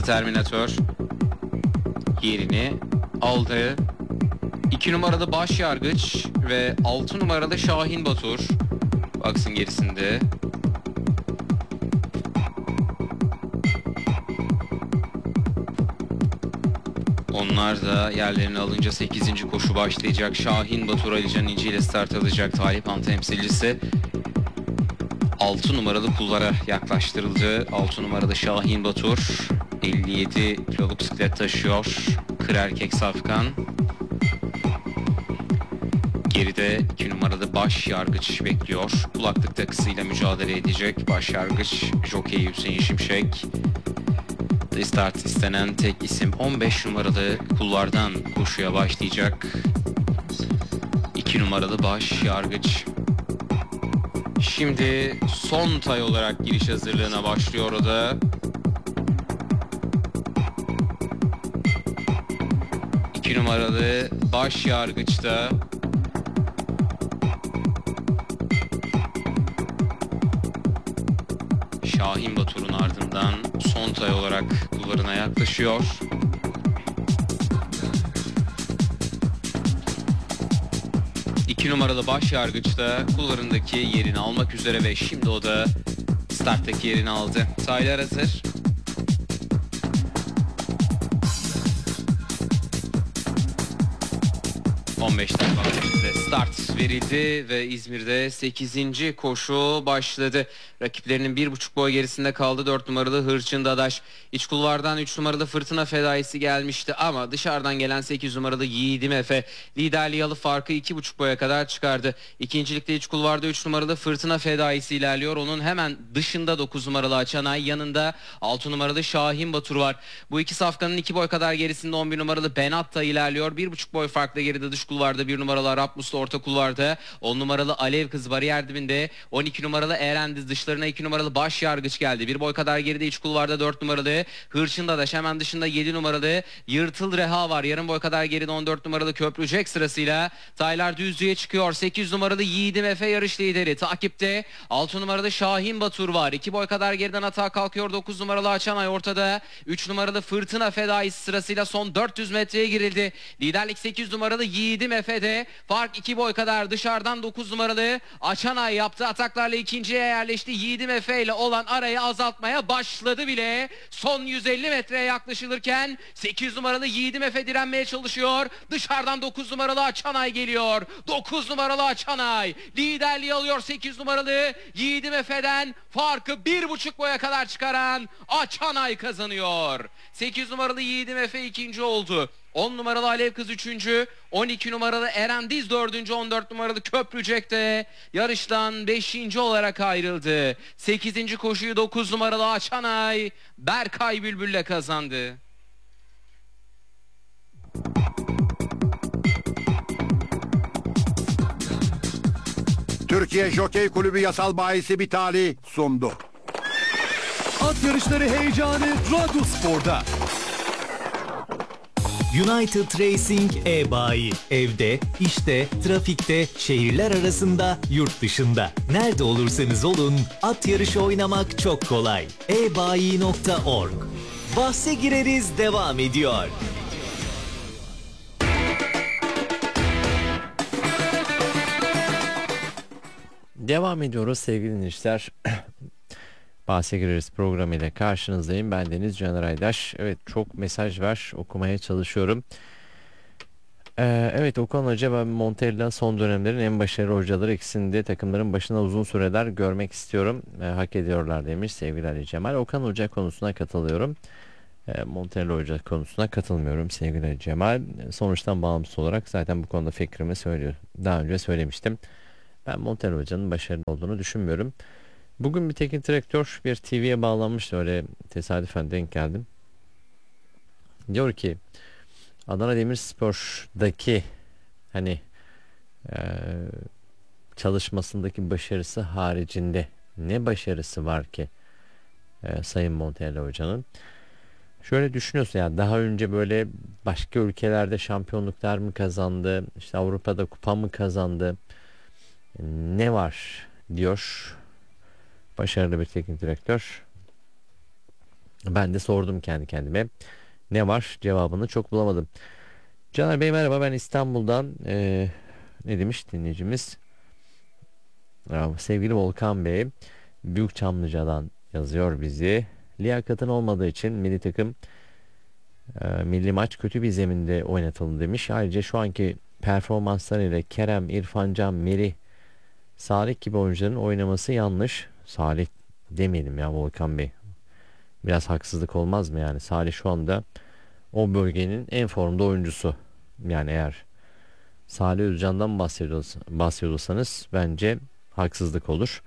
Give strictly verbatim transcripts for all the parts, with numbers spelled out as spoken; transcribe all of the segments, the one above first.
Terminator yerini aldı. iki numaralı Başyargıç ve altı numaralı Şahin Batur box'ın gerisinde. Onlar da yerlerini alınca sekizinci koşu başlayacak. Şahin Batur Alican İnci ile start alacak. Talip Han temsilcisi altı numaralı kullara yaklaştırıldı. altı numaralı Şahin Batur elli yedi kiloluk bisiklet taşıyor. Kır erkek Safkan. Geride iki numaralı Başyargıç bekliyor. Kulaklık takısıyla mücadele edecek. Başyargıç jockey Hüseyin Şimşek. Start istenen tek isim on beş numaralı kullardan koşuya başlayacak. iki numaralı Başyargıç. Şimdi son tay olarak giriş hazırlığına başlıyor o da. iki numaralı Başyargıç'ta. Şahin Batur'un ardından son tay olarak kullarına yaklaşıyor. iki numaralı Başyargıç'ta kullarındaki yerini almak üzere ve şimdi o da starttaki yerini aldı. Taylar hazır. on beş dakika start verildi ve İzmir'de sekizinci koşu başladı. Rakiplerinin bir buçuk boy gerisinde kaldı dört numaralı Hırçın Dadaş. İç kulvardan üç numaralı Fırtına Fedaisi gelmişti ama dışarıdan gelen sekiz numaralı Yiğidim Efe liderliği alıp farkı iki buçuk boya kadar çıkardı. İkincilikte iç kulvarda üç numaralı Fırtına Fedaisi ilerliyor. Onun hemen dışında dokuz numaralı Açanay, yanında altı numaralı Şahin Batur var. Bu iki safkanın iki boy kadar gerisinde on bir numaralı Benatta ilerliyor. bir buçuk boy farkla geride dış kulvarda bir numaralı Arap Muslu, orta kulvarda on numaralı Alev Kız bariyer dibinde, on iki numaralı Erendiz, dışlarına iki numaralı Başyargıç geldi. Bir boy kadar geride iç kulvarda dört numaralı Hırçın Dadaş, hemen dışında yedi numaralı Yırtıl Reha var. Yarım boy kadar geride on dört numaralı Köprücek sırasıyla taylar düzlüğe çıkıyor. sekiz numaralı Yiğidim Efe yarış lideri. Takipte altı numaralı Şahin Batur var. iki boy kadar geriden atağa kalkıyor dokuz numaralı Açanay ortada. üç numaralı Fırtına Fedaisi sırasıyla son dört yüz metreye girildi. Liderlik sekiz numaralı Yiğidim Efe'de. Fark iki boy kadar dışarıdan dokuz numaralı Açanay yaptı. Ataklarla ikinciye yerleşti. Yiğidim Efe ile olan arayı azaltmaya başladı bile. Son yüz elli metreye yaklaşılırken sekiz numaralı Yiğidim Efe direnmeye çalışıyor. Dışarıdan dokuz numaralı Açanay geliyor. dokuz numaralı Açanay liderliği alıyor. sekiz numaralı Yiğidim Efe'den farkı bir buçuk boya kadar çıkaran Açanay kazanıyor. sekiz numaralı Yiğidim Efe ikinci oldu. on numaralı Alev Kız üçüncü, on iki numaralı Erendiz dördüncü, on dört numaralı Köprücek de yarıştan beşinci olarak ayrıldı. sekizinci koşuyu dokuz numaralı Açanay Berkay Bülbül'le kazandı. Türkiye Jokey Kulübü Yasal Bayisi Bitali sundu. At yarışları heyecanı Radyospor'da. United Racing e-bayi. Evde, işte, trafikte, şehirler arasında, yurt dışında. Nerede olursanız olun, at yarışı oynamak çok kolay. e bayi nokta org. Bahse gireriz devam ediyor. Devam ediyoruz sevgili dinleyiciler. Bahse gireriz programıyla karşınızdayım. Ben Deniz Caner Aydaş. Evet, çok mesaj var, okumaya çalışıyorum. Ee, evet, Okan Hoca ve Montella son dönemlerin en başarılı hocaları, ikisini de takımların başına uzun süreler görmek istiyorum. Ee, hak ediyorlar demiş sevgili Ali Cemal. Okan Hoca konusuna katılıyorum. Ee, Montella Hoca konusuna katılmıyorum sevgili Ali Cemal. Sonuçtan bağımsız olarak zaten bu konuda fikrimi söylüyor. Daha önce söylemiştim. Ben Montella Hoca'nın başarılı olduğunu düşünmüyorum. Bugün bir teknik direktör bir T V'ye bağlanmıştı, öyle tesadüfen denk geldim. Diyor ki Adana Demirspor'daki hani e, çalışmasındaki başarısı haricinde ne başarısı var ki e, Sayın Montella Hoca'nın? Şöyle düşünüyorsun ya, daha önce böyle başka ülkelerde şampiyonluklar mı kazandı, işte Avrupa'da kupa mı kazandı, ne var diyor başarılı bir teknik direktör. Ben de sordum kendi kendime. Ne var? Cevabını çok bulamadım. Caner Bey merhaba, ben İstanbul'dan. Ee, ne demiş dinleyicimiz? Ya, sevgili Volkan Bey Büyükçamlıca'dan yazıyor bizi. Liyakatın olmadığı için milli takım e, milli maç kötü bir zeminde oynatıldı demiş. Ayrıca şu anki performanslarıyla Kerem, İrfan Can, Merih, Salih gibi oyuncuların oynaması yanlış. Salih demeyelim ya Volkan Bey. Biraz haksızlık olmaz mı yani? Salih şu anda o bölgenin en formda oyuncusu. Yani eğer Salih Özcan'dan bahsediyorsanız, bahsediyorsanız bence haksızlık olur.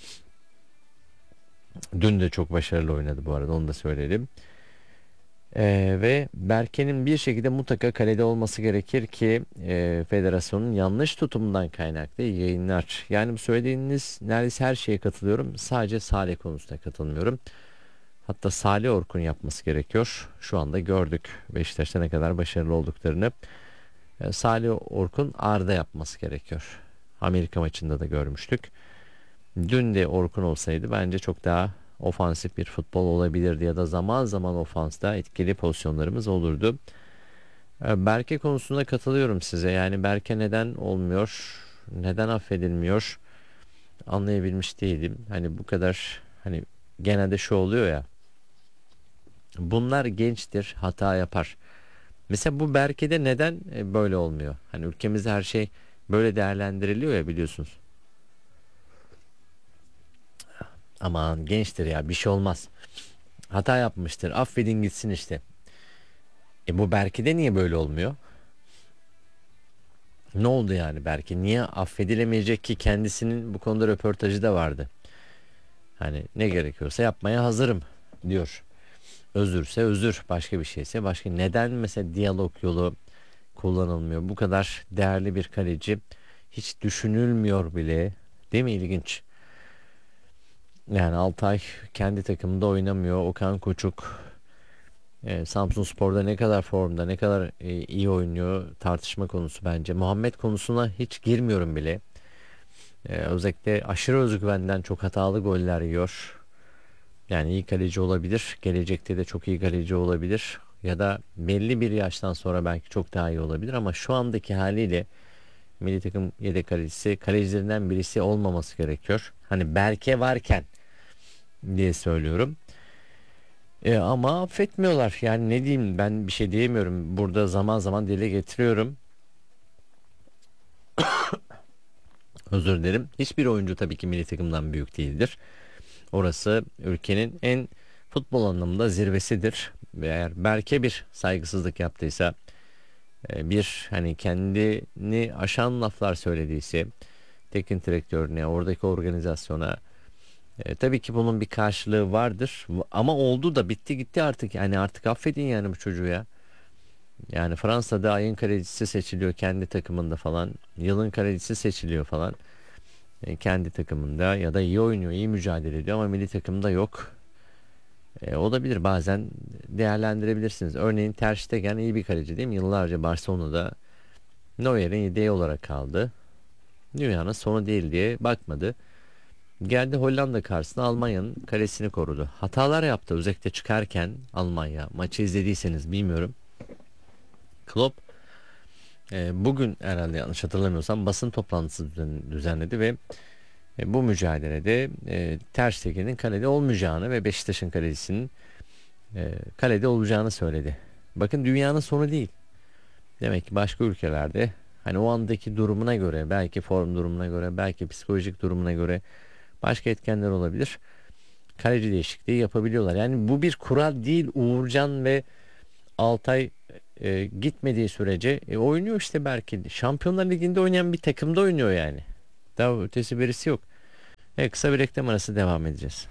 Dün de çok başarılı oynadı bu arada, onu da söyleyelim. Ee, ve Berke'nin bir şekilde mutlaka kalede olması gerekir ki e, federasyonun yanlış tutumundan kaynaklı yayınlar. Yani bu söylediğiniz neredeyse her şeye katılıyorum. Sadece Salih konusunda katılmıyorum. Hatta Salih Orkun yapması gerekiyor. Şu anda gördük Beşiktaş'ta ne kadar başarılı olduklarını. E, Salih Orkun Arda yapması gerekiyor. Amerika maçında da görmüştük. Dün de Orkun olsaydı bence çok daha ofansif bir futbol olabilirdi ya da zaman zaman ofansta etkili pozisyonlarımız olurdu. E, Berke konusunda katılıyorum size. Yani Berke neden olmuyor? Neden affedilmiyor? Anlayabilmiş değilim. Hani bu kadar, hani genelde şu oluyor ya. Bunlar gençtir, hata yapar. Mesela bu Berke'de neden e, böyle olmuyor? Hani ülkemizde her şey böyle değerlendiriliyor ya, biliyorsunuz. Aman gençtir ya, bir şey olmaz. Hata yapmıştır, affedin gitsin işte. E bu Berke'de niye böyle olmuyor? Ne oldu yani Berke? Niye affedilemeyecek ki, kendisinin bu konuda röportajı da vardı. Hani ne gerekiyorsa yapmaya hazırım diyor. Özürse özür, başka bir şeyse başka. Neden mesela diyalog yolu kullanılmıyor? Bu kadar değerli bir kaleci hiç düşünülmüyor bile. Değil mi? İlginç. Yani Altay kendi takımında oynamıyor. Okan Koçuk e, Samsunspor'da ne kadar formda, ne kadar e, iyi oynuyor tartışma konusu bence. Muhammed konusuna hiç girmiyorum bile. E, özellikle aşırı özgüvenden çok hatalı goller yiyor. Yani iyi kaleci olabilir. Gelecekte de çok iyi kaleci olabilir. Ya da belli bir yaştan sonra belki çok daha iyi olabilir. Ama şu andaki haliyle milli takım yedek kalecisi, kalecilerinden birisi olmaması gerekiyor. Hani Berke varken diye söylüyorum. E, ama affetmiyorlar. Yani ne diyeyim, ben bir şey diyemiyorum. Burada zaman zaman dile getiriyorum. Özür dilerim. Hiçbir oyuncu tabii ki milli takımdan büyük değildir. Orası ülkenin en futbol anlamında zirvesidir. Ve eğer Berke bir saygısızlık yaptıysa, e, bir hani kendini aşan laflar söylediyse teknik direktörüne, oradaki organizasyona, e, tabii ki bunun bir karşılığı vardır. Ama oldu da bitti gitti artık. Yani artık affedin yani bu çocuğu ya. Yani Fransa'da ayın kalecisi seçiliyor kendi takımında falan. Yılın kalecisi seçiliyor falan. E, kendi takımında ya da iyi oynuyor, iyi mücadele ediyor ama milli takımda yok. E, olabilir, bazen değerlendirebilirsiniz. Örneğin Ter Stegen iyi bir kaleci değil mi? Yıllarca Barcelona'da Neuer'in yedeği olarak kaldı. Dünyanın sonu değil diye bakmadı. Geldi Hollanda karşısında Almanya'nın kalesini korudu. Hatalar yaptı özellikle çıkarken Almanya. Maçı izlediyseniz bilmiyorum. Klopp e, bugün herhalde yanlış hatırlamıyorsam basın toplantısı düzen- düzenledi ve e, bu mücadelede e, Ter Stegen'in kalede olmayacağını ve Beşiktaş'ın kalecisinin e, kalede olacağını söyledi. Bakın dünyanın sonu değil. Demek ki başka ülkelerde hani o andaki durumuna göre, belki form durumuna göre, belki psikolojik durumuna göre başka etkenler olabilir. Kaleci değişikliği yapabiliyorlar. Yani bu bir kural değil. Uğurcan ve Altay e, gitmediği sürece e, oynuyor işte belki. Şampiyonlar Ligi'nde oynayan bir takımda oynuyor yani. Daha ötesi birisi yok. Evet, kısa bir reklam arası, devam edeceğiz.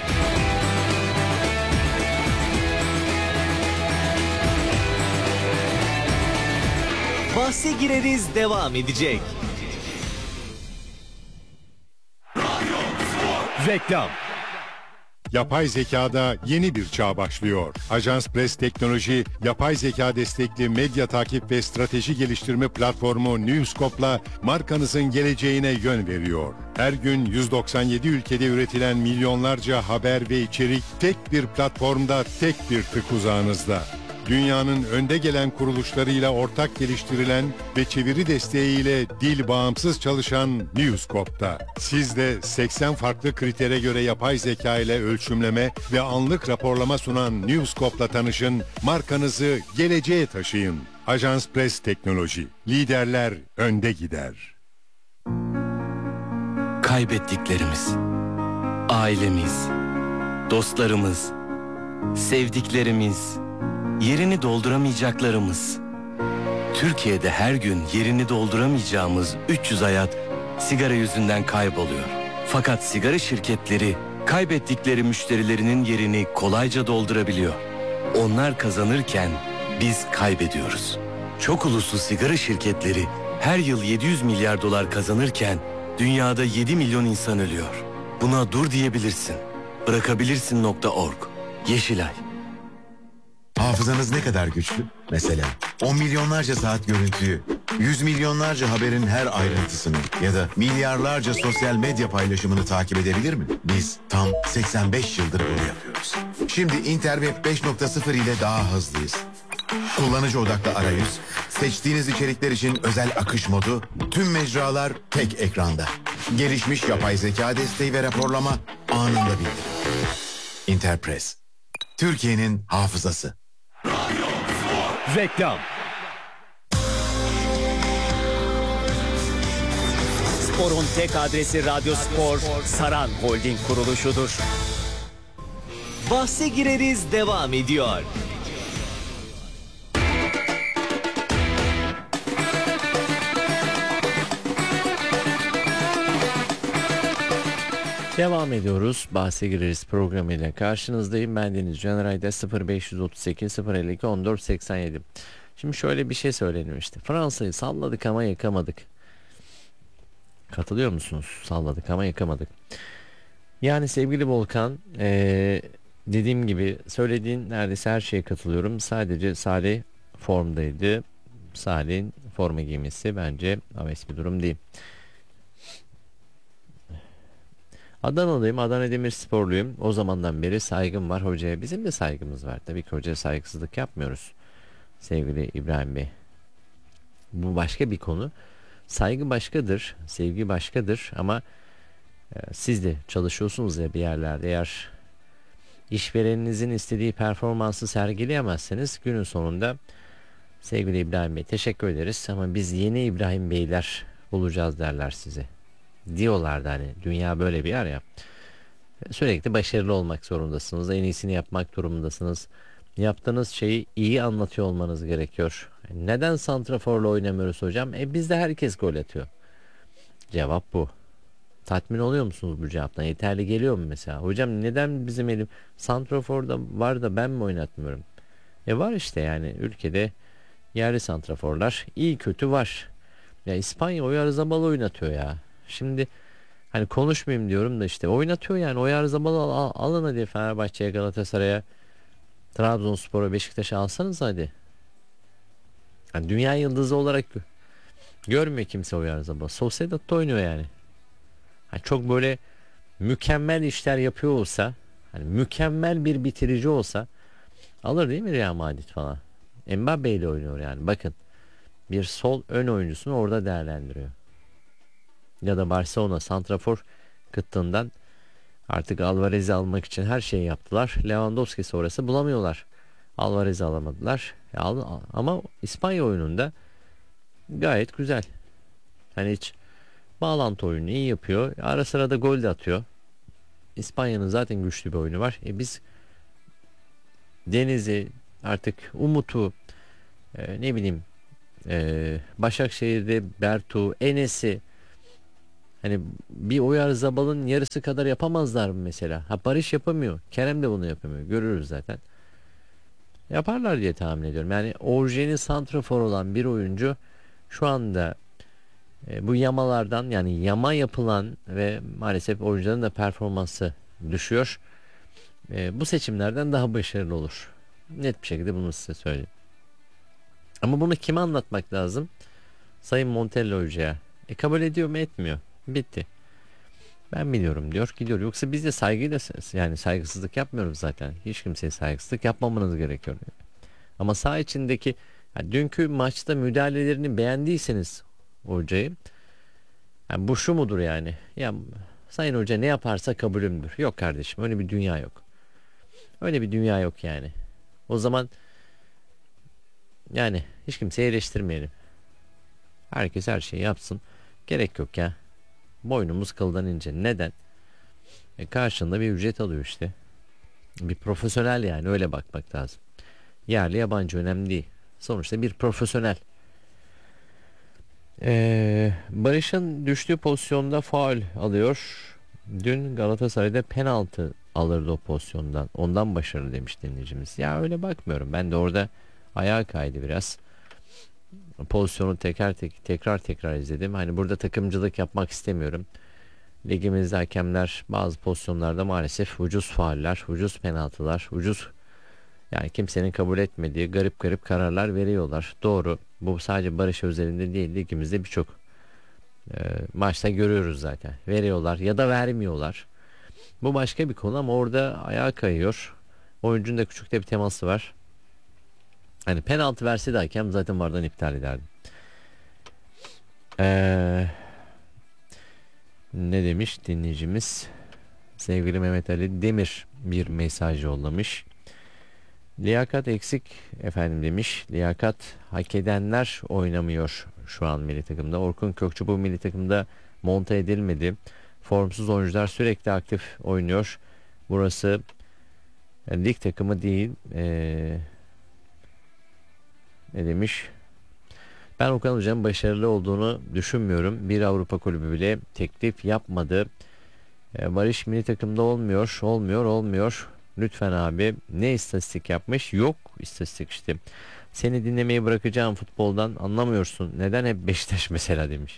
Bahse gireriz devam edecek. Reklam. Yapay zekada yeni bir çağ başlıyor. Ajans Press Teknoloji, yapay zeka destekli medya takip ve strateji geliştirme platformu Newscope'la markanızın geleceğine yön veriyor. Her gün yüz doksan yedi ülkede üretilen milyonlarca haber ve içerik tek bir platformda, tek bir tık uzağınızda. Dünyanın önde gelen kuruluşlarıyla ortak geliştirilen ve çeviri desteğiyle dil bağımsız çalışan Newscope'da. Siz de seksen farklı kritere göre yapay zeka ile ölçümleme ve anlık raporlama sunan Newscope'la tanışın, markanızı geleceğe taşıyın. Ajans Press Teknoloji, liderler önde gider. Kaybettiklerimiz, ailemiz, dostlarımız, sevdiklerimiz, yerini dolduramayacaklarımız. Türkiye'de her gün yerini dolduramayacağımız üç yüz hayat sigara yüzünden kayboluyor. Fakat sigara şirketleri kaybettikleri müşterilerinin yerini kolayca doldurabiliyor. Onlar kazanırken biz kaybediyoruz. Çok uluslu sigara şirketleri her yıl yedi yüz milyar dolar kazanırken dünyada yedi milyon insan ölüyor. Buna dur diyebilirsin. Bırakabilirsin nokta org. Yeşilay. Hafızanız ne kadar güçlü? Mesela on milyonlarca saat görüntüyü, yüz milyonlarca haberin her ayrıntısını ya da milyarlarca sosyal medya paylaşımını takip edebilir mi? Biz tam seksen beş yıldır bunu yapıyoruz. Şimdi Interweb beş nokta sıfır ile daha hızlıyız. Kullanıcı odaklı arayüz, seçtiğiniz içerikler için özel akış modu, tüm mecralar tek ekranda. Gelişmiş yapay zeka desteği ve raporlama anında bildirim. Interpress, Türkiye'nin hafızası. Reklam. Spor'un tek adresi Radyo Spor, Saran Holding kuruluşudur. Bahse gireriz devam ediyor. Devam ediyoruz. Bahse gireriz programıyla karşınızdayım. Ben Deniz Caneray'da sıfır beş otuz sekiz sıfır elli iki on dört seksen yedi. Şimdi şöyle bir şey söylenmişti. Fransa'yı salladık ama yıkamadık. Katılıyor musunuz? Salladık ama yıkamadık. Yani sevgili Volkan, ee, dediğim gibi söylediğin neredeyse her şeye katılıyorum. Sadece Salih formdaydı. Salih'in forma giymesi bence abes bir durum değil. Adanalıyım, Adana Demirsporluyum. O zamandan beri saygım var hocaya. Bizim de saygımız var. Tabii ki hocaya saygısızlık yapmıyoruz. Sevgili İbrahim Bey. Bu başka bir konu. Saygı başkadır, sevgi başkadır ama e, siz de çalışıyorsunuz ya bir yerlerde. Eğer işvereninizin istediği performansı sergileyemezseniz günün sonunda sevgili İbrahim Bey teşekkür ederiz ama biz yeni İbrahim Beyler bulacağız derler size. Diyorlardı hani dünya böyle bir yer ya. Sürekli başarılı olmak zorundasınız. En iyisini yapmak durumundasınız. Yaptığınız şeyi iyi anlatıyor olmanız gerekiyor. Neden santraforla oynamıyoruz hocam? E bizde herkes gol atıyor. Cevap bu. Tatmin oluyor musunuz bu cevaptan? Yeterli geliyor mu mesela? Hocam neden bizim elim santraforda var da ben mi oynatmıyorum? E var işte yani ülkede yerli santraforlar iyi kötü var. Ya İspanya Oyarzabal oynatıyor ya. Şimdi hani konuşmayayım diyorum da işte oynatıyor yani Oyarzabal'ı al, al, alın hadi Fenerbahçe'ye, Galatasaray'a, Trabzonspor'a, Beşiktaş'a alsanız hadi. Yani dünya yıldızı olarak gö- görmüyor kimse Oyarzabal. Sociedad'da oynuyor yani. Hani çok böyle mükemmel işler yapıyor olsa, hani mükemmel bir bitirici olsa alır değil mi Real Madrid falan. Mbappe ile oynuyor yani. Bakın bir sol ön oyuncusunu orada değerlendiriyor. Ya da Barcelona santrafor kıttığından artık Alvarez'i almak için her şeyi yaptılar. Lewandowski sonrası bulamıyorlar. Alvarez'i alamadılar. Ama İspanya oyununda gayet güzel. Hani hiç bağlantı oyunu iyi yapıyor. Ara sıra da gol de atıyor. İspanya'nın zaten güçlü bir oyunu var. E biz Deniz'i artık Umut'u e, ne bileyim e, Başakşehir'de Bertu, Enes'i hani bir Oyarzabal'ın yarısı kadar yapamazlar mı mesela? Ha Barış yapamıyor. Kerem de bunu yapamıyor. Görürüz zaten. Yaparlar diye tahmin ediyorum. Yani orijinal santrafor olan bir oyuncu şu anda e, bu yamalardan yani yama yapılan ve maalesef oyuncuların da performansı düşüyor. e, bu seçimlerden daha başarılı olur. Net bir şekilde bunu size söyleyeyim. Ama bunu kime anlatmak lazım? Sayın Montella Hoca'ya. E kabul ediyor mu, etmiyor. Bitti. Ben biliyorum diyor, gidiyor. Yoksa biz de saygıyla, yani saygısızlık yapmıyoruz zaten. Hiç kimseye saygısızlık yapmamanız gerekiyor. Ama saha içindeki yani dünkü maçta müdahalelerini beğendiyseniz hocayı, yani bu şu mudur yani? Ya Sayın Hoca ne yaparsa kabulümdür. Yok kardeşim, öyle bir dünya yok. Öyle bir dünya yok yani. O zaman yani hiç kimseyi eleştirmeyelim. Herkes her şeyi yapsın. Gerek yok ya. Boynumuz kıldan ince. Neden? E karşında bir ücret alıyor işte. Bir profesyonel, yani öyle bakmak lazım. Yerli yabancı önemli değil. Sonuçta bir profesyonel. Ee, Barış'ın düştüğü pozisyonda faul alıyor. Dün Galatasaray'da penaltı alırdı o pozisyondan. Ondan başarılı demiş dinleyicimiz. Ya öyle bakmıyorum. Ben de orada ayağa kaydı biraz. Pozisyonu tekrar tek, tekrar tekrar izledim. Hani burada takımcılık yapmak istemiyorum. Ligimizde hakemler bazı pozisyonlarda maalesef ucuz fauller, ucuz penaltılar, ucuz, yani kimsenin kabul etmediği garip garip kararlar veriyorlar. Doğru. Bu sadece Barış özelinde değil, ligimizde birçok e, maçta görüyoruz zaten. Veriyorlar ya da vermiyorlar. Bu başka bir konu ama orada ayağa kayıyor. Oyuncunun da küçük de bir teması var. Hani penaltı verse de hakem zaten vardan iptal ederdi. Ee, ne demiş dinleyicimiz? Sevgili Mehmet Ali Demir bir mesaj yollamış. Liyakat eksik efendim demiş. Liyakat hak edenler oynamıyor şu an milli takımda. Orkun Kökçü bu milli takımda monte edilmedi. Formsuz oyuncular sürekli aktif oynuyor. Burası yani lig takımı değil. Ee, ne demiş? Ben Okan Hoca'nın başarılı olduğunu düşünmüyorum. Bir Avrupa kulübü bile teklif yapmadı. Ee, Barış milli takımda olmuyor, olmuyor, olmuyor. Lütfen abi, ne istatistik yapmış? Yok istatistik işte. Seni dinlemeyi bırakacağım, futboldan anlamıyorsun. Neden hep Beşiktaş mesela demiş.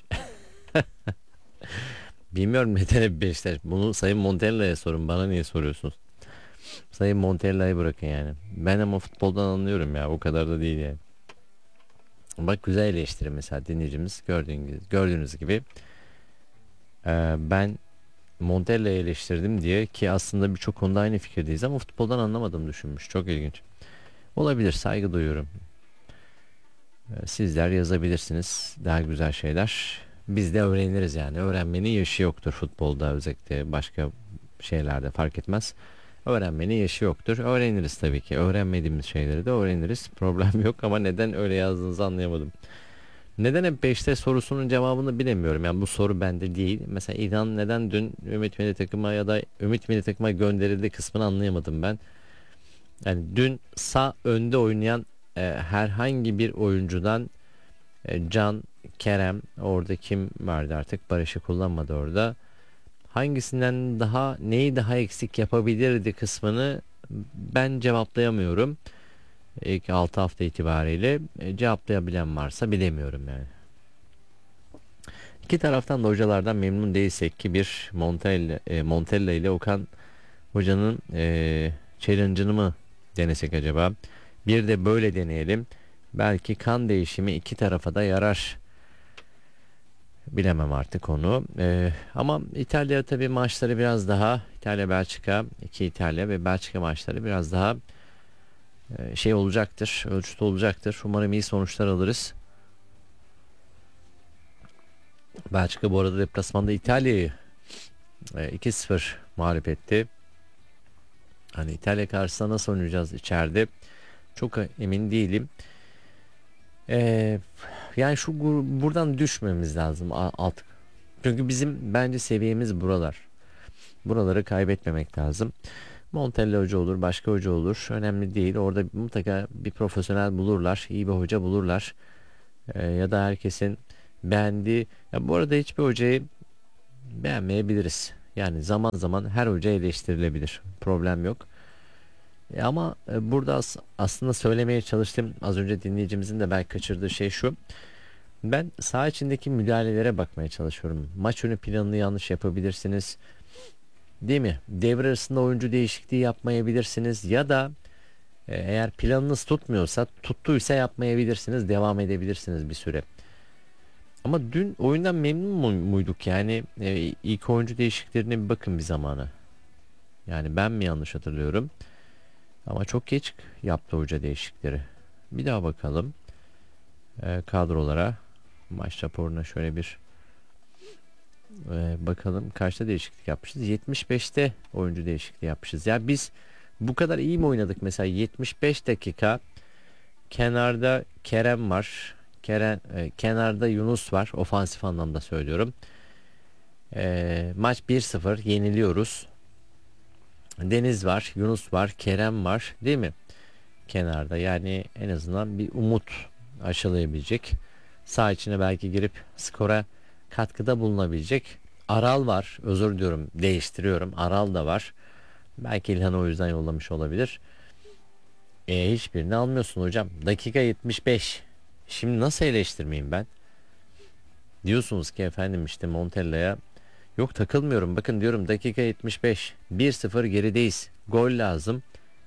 Bilmiyorum neden hep Beşiktaş. Bunu Sayın Montella'ya sorun. Bana niye soruyorsunuz? Sayın Montella'yı bırakın yani. Ben ama futboldan anlıyorum ya. O kadar da değil yani. Bak güzel eleştiri mesela dinleyicimiz. Gördüğünüz, gördüğünüz gibi. Ee, ben Montella'yı eleştirdim diye, ki aslında birçok konuda aynı fikirdeyiz ama futboldan anlamadım düşünmüş. Çok ilginç. Olabilir, saygı duyuyorum. Ee, sizler yazabilirsiniz daha güzel şeyler. Biz de öğreniriz yani. Öğrenmenin yaşı yoktur futbolda, özellikle başka şeylerde fark etmez. Öğrenmenin yaşı yoktur. Öğreniriz tabii ki. Öğrenmediğimiz şeyleri de öğreniriz. Problem yok ama neden öyle yazdığınızı anlayamadım. Neden hep beşte sorusunun cevabını bilemiyorum. Yani bu soru bende değil. Mesela İlhan neden dün Ümit Milli Takım'a ya da Ümit Milli Takım'a gönderildi kısmını anlayamadım ben. Yani dün sağ önde oynayan e, herhangi bir oyuncudan e, Can, Kerem, orada kim vardı artık, Barış'ı kullanmadı orada. Hangisinden daha, neyi daha eksik yapabilirdi kısmını ben cevaplayamıyorum. İlk altı hafta itibariyle e, cevaplayabilen varsa bilemiyorum yani. İki taraftan da hocalardan memnun değilsek ki bir Montella, e, Montella ile Okan Hoca'nın e, challenge'ını mı denesek acaba? Bir de böyle deneyelim. Belki kan değişimi iki tarafa da yarar. Bilemem artık onu. Ee, ama İtalya tabii maçları biraz daha, İtalya Belçika, iki İtalya ve Belçika maçları biraz daha e, şey olacaktır, ölçüt olacaktır. Umarım iyi sonuçlar alırız. Belçika bu arada deplasmanda İtalya'yı e, iki sıfır mağlup etti. Hani İtalya karşısında nasıl oynayacağız içeride? Çok emin değilim. Eee Yani şu buradan düşmemiz lazım artık. Çünkü bizim bence seviyemiz buralar. Buraları kaybetmemek lazım. Montella hoca olur, başka hoca olur. Önemli değil. Orada mutlaka bir profesyonel bulurlar. İyi bir hoca bulurlar. Ee, ya da herkesin beğendiği. Ya bu arada hiçbir hocayı beğenmeyebiliriz. Yani zaman zaman her hoca eleştirilebilir. Problem yok. E ama e, burada as- aslında söylemeye çalıştım, az önce dinleyicimizin de belki kaçırdığı şey şu. Ben saha içindeki müdahalelere bakmaya çalışıyorum. Maç önü planını yanlış yapabilirsiniz. Değil mi? Devre arasında oyuncu değişikliği yapmayabilirsiniz ya da e, eğer planınız tutmuyorsa, tuttuysa yapmayabilirsiniz, devam edebilirsiniz bir süre. Ama dün oyundan memnun mu- muyduk yani? E, ilk oyuncu değişikliklerine bir bakın bir zamana. Yani ben mi yanlış hatırlıyorum? Ama çok geç yaptı hoca değişiklikleri. Bir daha bakalım e, kadrolara. Maç raporuna şöyle bir e, bakalım. Kaçta değişiklik yapmışız? yetmiş beşte oyuncu değişikliği yapmışız. Ya biz bu kadar iyi mi oynadık? Mesela yetmiş beş dakika kenarda Kerem var. Kerem, e, kenarda Yunus var. Ofansif anlamda söylüyorum. E, maç bir sıfır yeniliyoruz. Deniz var, Yunus var, Kerem var, değil mi? Kenarda yani en azından bir umut aşılayabilecek. Sağ içine belki girip skora katkıda bulunabilecek. Aral var, özür diliyorum, değiştiriyorum. Aral da var. Belki İlhan o yüzden yollamış olabilir. E, hiçbirini almıyorsun hocam. Dakika yetmiş beş. Şimdi nasıl eleştirmeyeyim ben? Diyorsunuz ki efendim işte Montella'ya yok takılmıyorum. Bakın diyorum dakika yetmiş beş. bir sıfır gerideyiz. Gol lazım.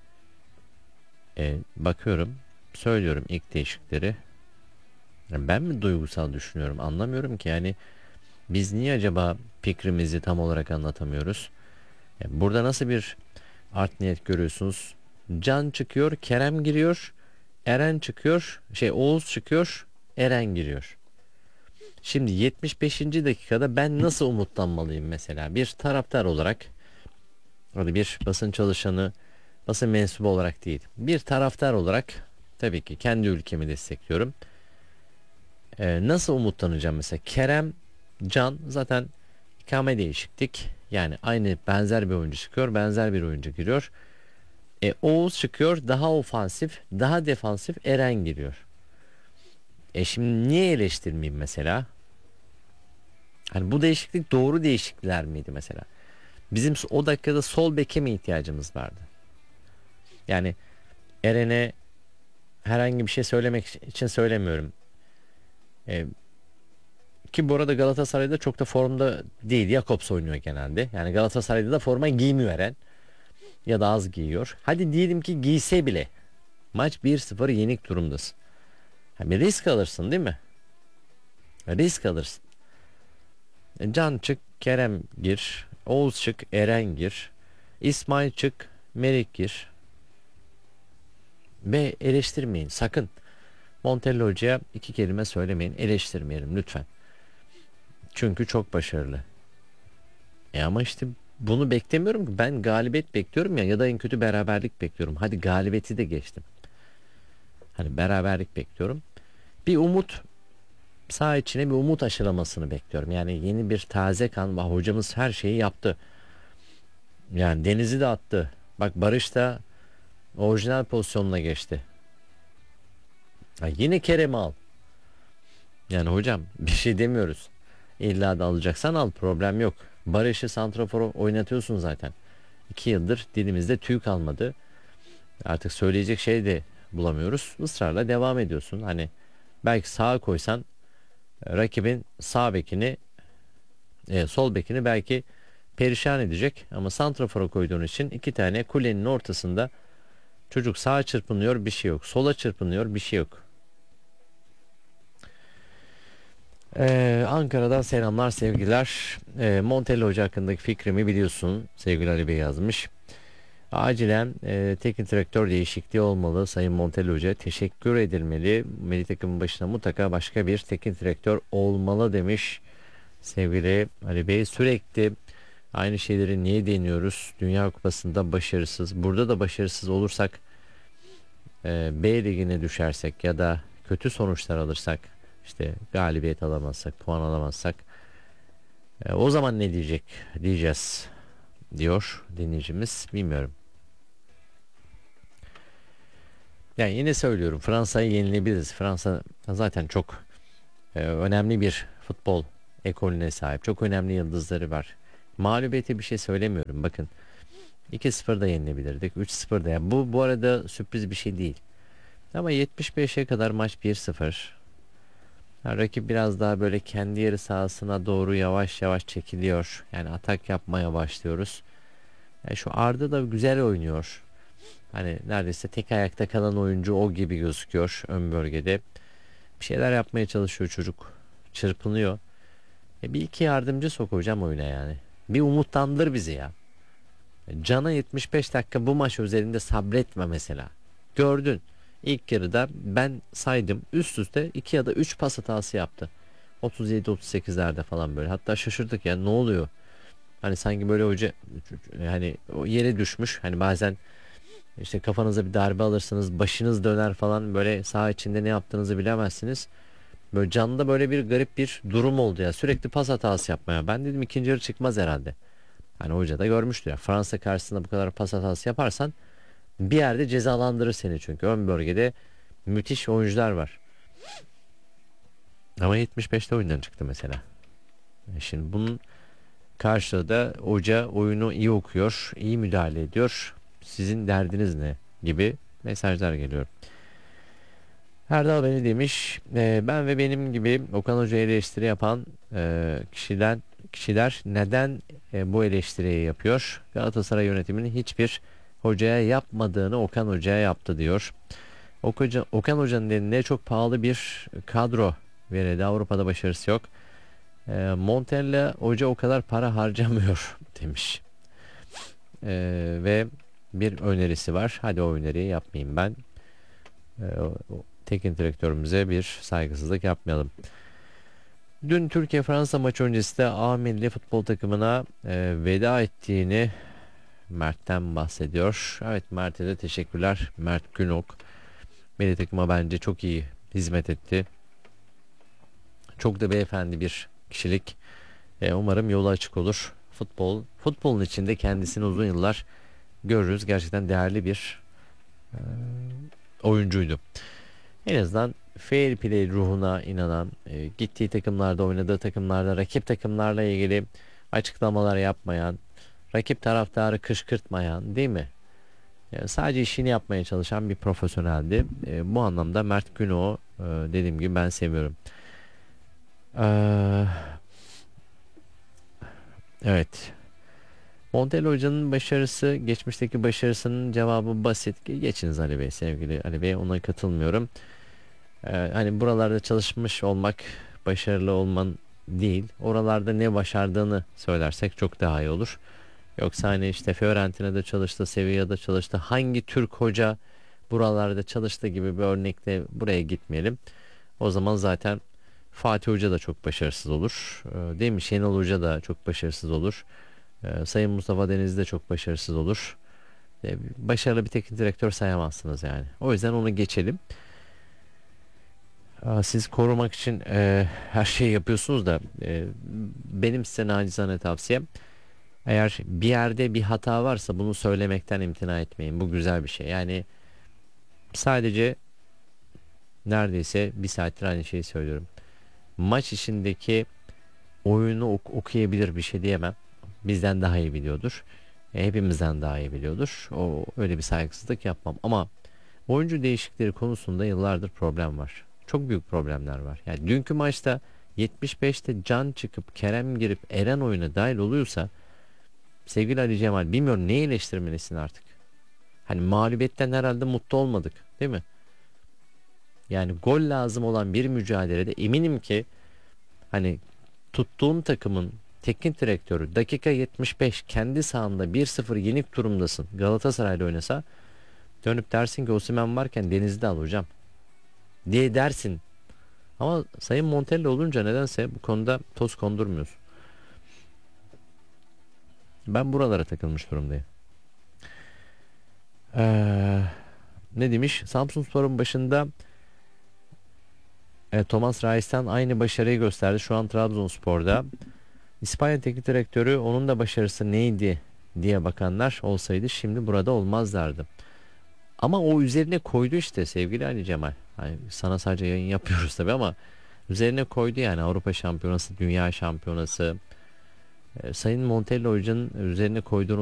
E, bakıyorum. Söylüyorum ilk değişikleri. Yani ben mi duygusal düşünüyorum? Anlamıyorum ki yani biz niye acaba fikrimizi tam olarak anlatamıyoruz? Yani burada nasıl bir art niyet görüyorsunuz? Can çıkıyor, Kerem giriyor, Eren çıkıyor, şey Oğuz çıkıyor, Eren giriyor. Şimdi yetmiş beşinci dakikada ben nasıl umutlanmalıyım mesela bir taraftar olarak, hadi bir basın çalışanı, basın mensubu olarak değil, bir taraftar olarak tabii ki kendi ülkemi destekliyorum. Ee, nasıl umutlanacağım mesela? Kerem, Can zaten ikame değişiklik, yani aynı benzer bir oyuncu çıkıyor, benzer bir oyuncu giriyor. E, Oğuz çıkıyor, daha ofansif, daha defansif Eren giriyor. E şimdi niye eleştirmeyeyim mesela? Hani bu değişiklik doğru değişiklikler miydi mesela? Bizim o dakikada sol beke mi ihtiyacımız vardı? Yani Eren'e herhangi bir şey söylemek için söylemiyorum. Ee, ki bu arada Galatasaray'da çok da formda değil. Jakobs oynuyor genelde. Yani Galatasaray'da da forma giymiyor Eren. Ya da az giyiyor. Hadi diyelim ki giyse bile. Maç bir sıfır yenik durumdasın. Yani risk alırsın değil mi? Risk alırsın. Can çık, Kerem gir, Oğuz çık, Eren gir, İsmail çık, Merik gir. Ve eleştirmeyin sakın. Montella Hoca'ya iki kelime söylemeyin, eleştirmeyelim lütfen. Çünkü çok başarılı. E ama işte bunu beklemiyorum ki, ben galibiyet bekliyorum ya, ya da en kötü beraberlik bekliyorum. Hadi galibiyeti de geçtim. Hani beraberlik bekliyorum. Bir umut, sağ içine bir umut aşılamasını bekliyorum. Yani yeni bir taze kan var. Hocamız her şeyi yaptı. Yani Deniz'i de attı. Bak Barış da orijinal pozisyonuna geçti. Ha, yine Kerem'i al. Yani hocam bir şey demiyoruz. İlla da alacaksan al, problem yok. Barış'ı santrafor oynatıyorsun zaten. İki yıldır dilimizde tüy kalmadı. Artık söyleyecek şey de bulamıyoruz. Israrla devam ediyorsun. Hani belki sağa koysan rakibin sağ bekini, e, sol bekini belki perişan edecek, ama santrafora koyduğun için iki tane kulenin ortasında çocuk sağa çırpınıyor, bir şey yok. Sola çırpınıyor, bir şey yok. Ee, Ankara'dan selamlar, sevgiler. Ee, Montella Hoca hakkındaki fikrimi biliyorsun. Sevgili Ali Bey yazmış. Acilen e, teknik direktör değişikliği olmalı. Sayın Montella Hoca teşekkür edilmeli. Milli takımın başına mutlaka başka bir teknik direktör olmalı demiş. Sevgili Ali Bey, sürekli aynı şeyleri niye deniyoruz? Dünya Kupası'nda başarısız. Burada da başarısız olursak, e, B ligine düşersek ya da kötü sonuçlar alırsak, işte galibiyet alamazsak, puan alamazsak, e, o zaman ne diyecek diyeceğiz diyor dinleyicimiz. Bilmiyorum. Yani yine söylüyorum, Fransa'yı yenilebiliriz. Fransa zaten çok e, önemli bir futbol ekolüne sahip. Çok önemli yıldızları var. Mağlubiyete bir şey söylemiyorum. Bakın iki sıfır da yenilebilirdik. üç sıfır da. Yani bu bu arada sürpriz bir şey değil. Ama yetmiş beşe kadar maç bir sıfır. Yani rakip biraz daha böyle kendi yarı sahasına doğru yavaş yavaş çekiliyor. Yani atak yapmaya başlıyoruz. Yani şu Arda da güzel oynuyor. Hani neredeyse tek ayakta kalan oyuncu o gibi gözüküyor ön bölgede. Bir şeyler yapmaya çalışıyor çocuk. Çırpınıyor. E bir iki yardımcı sok hocam oyuna yani. Bir umutlandır bizi ya. Can'a yetmiş beş dakika bu maç üzerinde sabretme mesela. Gördün. İlk yarıda ben saydım üst üste iki ya da üç pas hatası yaptı. otuz yedi otuz sekizlerde falan böyle. Hatta şaşırdık ya, ne oluyor? Hani sanki böyle hoca hani o yere düşmüş. Hani bazen işte kafanıza bir darbe alırsınız, başınız döner falan, böyle saha içinde ne yaptığınızı bilemezsiniz. Böyle Can'da böyle bir garip bir durum oldu ya. Sürekli pas hatası yapmaya. Ben dedim ikinci yarı çıkmaz herhalde. Hani hoca da görmüştü ya. Fransa karşısında bu kadar pas hatası yaparsan bir yerde cezalandırır seni çünkü. Ön bölgede müthiş oyuncular var. Ama yetmiş beşte oyundan çıktı mesela. E şimdi bunun karşılığı da hoca oyunu iyi okuyor, iyi müdahale ediyor. Sizin derdiniz ne gibi mesajlar geliyor. Erdal beni demiş, e, ben ve benim gibi Okan Hoca'ya eleştiri yapan e, kişiler, kişiler neden e, bu eleştiriyi yapıyor? Galatasaray yönetiminin hiçbir hocaya yapmadığını Okan Hoca'ya yaptı diyor. Okan, Okan Hoca'nın elinde çok pahalı bir kadro verildi. Avrupa'da başarısı yok. E, Montella hoca o kadar para harcamıyor demiş. E, ve bir önerisi var. Hadi o öneriyi yapmayayım ben. E, o, o, teknik direktörümüze bir saygısızlık yapmayalım. Dün Türkiye-Fransa maçı öncesinde A milli futbol takımına e, veda ettiğini Mert'ten bahsediyor. Evet, Mert'e de teşekkürler. Mert Günok milli takıma bence çok iyi hizmet etti. Çok da beyefendi bir kişilik. E, umarım yolu açık olur. Futbol, futbolun içinde kendisini uzun yıllar görürüz. Gerçekten değerli bir e, oyuncuydu. En azından fair play ruhuna inanan, e, gittiği takımlarda, oynadığı takımlarda rakip takımlarla ilgili açıklamalar yapmayan, rakip taraftarı kışkırtmayan, değil mi? Yani sadece işini yapmaya çalışan bir profesyoneldi. E, bu anlamda Mert Günok'u e, dediğim gibi ben seviyorum. Ee, evet. Montella Hoca'nın başarısı, geçmişteki başarısının cevabı basit. Geçiniz Ali Bey, sevgili Ali Bey, ona katılmıyorum. Ee, hani buralarda çalışmış olmak başarılı olman değil. Oralarda ne başardığını söylersek çok daha iyi olur. Yoksa hani işte Fiorentina'da çalıştı, Sevilla'da çalıştı, hangi Türk hoca buralarda çalıştı gibi bir örnekle buraya gitmeyelim. O zaman zaten Fatih Hoca da çok başarısız olur. Ee, değil mi? Şenol Hoca da çok başarısız olur. Ee, Sayın Mustafa Denizli de çok başarısız olur. Ee, başarılı bir teknik direktör sayamazsınız yani. O yüzden onu geçelim. Ee, siz korumak için e, her şeyi yapıyorsunuz da e, benim size nacizane tavsiyem, eğer bir yerde bir hata varsa bunu söylemekten imtina etmeyin. Bu güzel bir şey. Yani sadece neredeyse bir saattir aynı şeyi söylüyorum. Maç içindeki oyunu ok- okuyabilir, bir şey diyemem. Bizden daha iyi biliyordur. E, hepimizden daha iyi biliyordur. O öyle bir saygısızlık yapmam. Ama oyuncu değişikleri konusunda yıllardır problem var. Çok büyük problemler var. Yani dünkü maçta yetmiş beşte Can çıkıp Kerem girip Eren oyuna dahil oluyorsa, sevgili Ali Cemal, bilmiyorum neyi eleştirmelisin artık. Hani mağlubiyetten herhalde mutlu olmadık, değil mi? Yani gol lazım olan bir mücadelede eminim ki hani tuttuğun takımın teknik direktörü dakika yetmiş beş kendi sahanda bir sıfır yenik durumdasın, Galatasaray'la oynasa, dönüp dersin ki Osimhen varken Deniz'i de al hocam diye dersin. Ama Sayın Montella olunca nedense bu konuda toz kondurmuyorsun. Ben buralara takılmış durumdayım. Ee, ne demiş? Samsunspor'un başında e, Thomas Reis'ten aynı başarıyı gösterdi. Şu an Trabzonspor'da. İspanya teknik direktörü, onun da başarısı neydi diye bakanlar olsaydı şimdi burada olmazlardı. Ama o üzerine koydu işte sevgili Ali Cemal. Hani sana sadece yayın yapıyoruz tabii ama üzerine koydu yani Avrupa Şampiyonası, Dünya Şampiyonası. E, Sayın Montella Hoca'nın üzerine koyduğunu